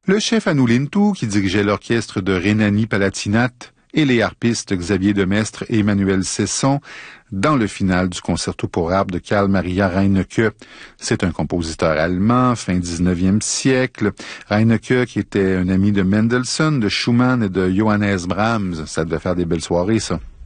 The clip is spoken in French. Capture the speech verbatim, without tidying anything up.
Le chef Anulintu, qui dirigeait l'orchestre de Rhénanie-Palatinat, et les harpistes Xavier Demestre et Emmanuel Cesson dans le final du concerto pour harpe de Carl Maria Reinecke. C'est un compositeur allemand, fin dix-neuvième siècle. Reinecke, qui était un ami de Mendelssohn, de Schumann et de Johannes Brahms. Ça devait faire des belles soirées, ça.